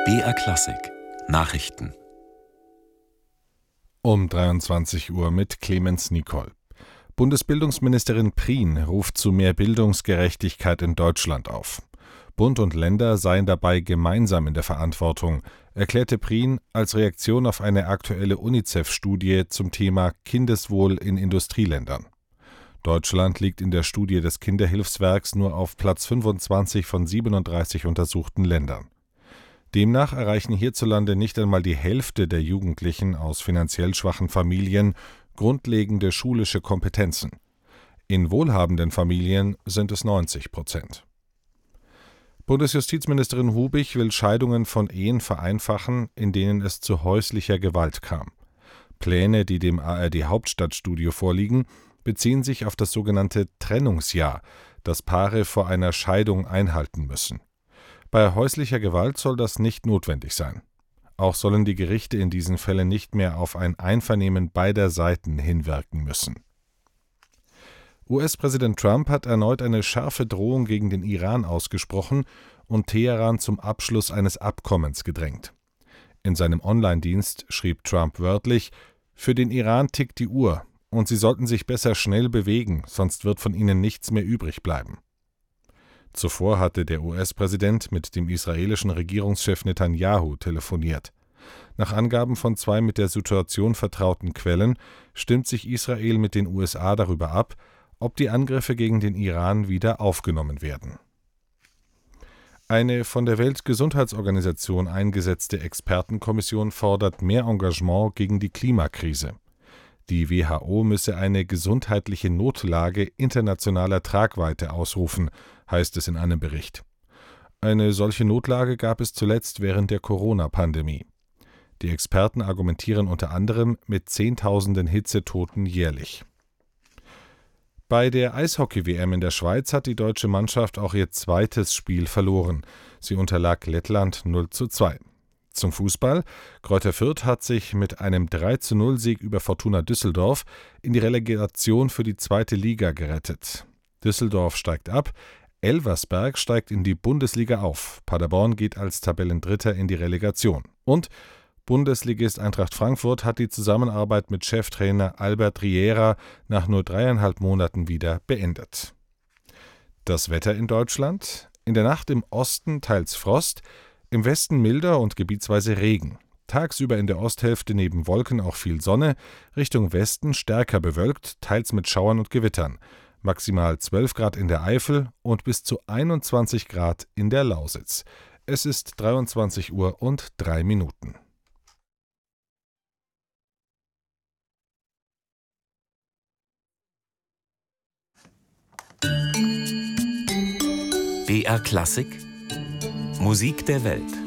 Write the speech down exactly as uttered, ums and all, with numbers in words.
B R Klassik Nachrichten um dreiundzwanzig Uhr mit Clemens Nicol. Bundesbildungsministerin Prien ruft zu mehr Bildungsgerechtigkeit in Deutschland auf. Bund und Länder seien dabei gemeinsam in der Verantwortung, erklärte Prien als Reaktion auf eine aktuelle UNICEF-Studie zum Thema Kindeswohl in Industrieländern. Deutschland liegt in der Studie des Kinderhilfswerks nur auf Platz fünfundzwanzig von siebenunddreißig untersuchten Ländern. Demnach erreichen hierzulande nicht einmal die Hälfte der Jugendlichen aus finanziell schwachen Familien grundlegende schulische Kompetenzen. In wohlhabenden Familien sind es neunzig Prozent. Bundesjustizministerin Hubich will Scheidungen von Ehen vereinfachen, in denen es zu häuslicher Gewalt kam. Pläne, die dem A R D-Hauptstadtstudio vorliegen, beziehen sich auf das sogenannte Trennungsjahr, das Paare vor einer Scheidung einhalten müssen. Bei häuslicher Gewalt soll das nicht notwendig sein. Auch sollen die Gerichte in diesen Fällen nicht mehr auf ein Einvernehmen beider Seiten hinwirken müssen. U S-Präsident Trump hat erneut eine scharfe Drohung gegen den Iran ausgesprochen und Teheran zum Abschluss eines Abkommens gedrängt. In seinem Online-Dienst schrieb Trump wörtlich: „Für den Iran tickt die Uhr, und sie sollten sich besser schnell bewegen, sonst wird von ihnen nichts mehr übrig bleiben." Zuvor hatte der U S-Präsident mit dem israelischen Regierungschef Netanyahu telefoniert. Nach Angaben von zwei mit der Situation vertrauten Quellen stimmt sich Israel mit den U S A darüber ab, ob die Angriffe gegen den Iran wieder aufgenommen werden. Eine von der Weltgesundheitsorganisation eingesetzte Expertenkommission fordert mehr Engagement gegen die Klimakrise. Die W H O müsse eine gesundheitliche Notlage internationaler Tragweite ausrufen, heißt es in einem Bericht. Eine solche Notlage gab es zuletzt während der Corona-Pandemie. Die Experten argumentieren unter anderem mit Zehntausenden Hitzetoten jährlich. Bei der Eishockey-W M in der Schweiz hat die deutsche Mannschaft auch ihr zweites Spiel verloren. Sie unterlag Lettland null zu zwei. Zum Fußball: Greuther Fürth hat sich mit einem drei zu null Sieg über Fortuna Düsseldorf in die Relegation für die zweite Liga gerettet. Düsseldorf steigt ab, Elversberg steigt in die Bundesliga auf, Paderborn geht als Tabellendritter in die Relegation. Und Bundesligist Eintracht Frankfurt hat die Zusammenarbeit mit Cheftrainer Albert Riera nach nur dreieinhalb Monaten wieder beendet. Das Wetter in Deutschland: In der Nacht im Osten teils Frost, im Westen milder und gebietsweise Regen. Tagsüber in der Osthälfte neben Wolken auch viel Sonne, Richtung Westen stärker bewölkt, teils mit Schauern und Gewittern. Maximal zwölf Grad in der Eifel und bis zu einundzwanzig Grad in der Lausitz. Es ist dreiundzwanzig Uhr und drei Minuten. B R Klassik Musik der Welt.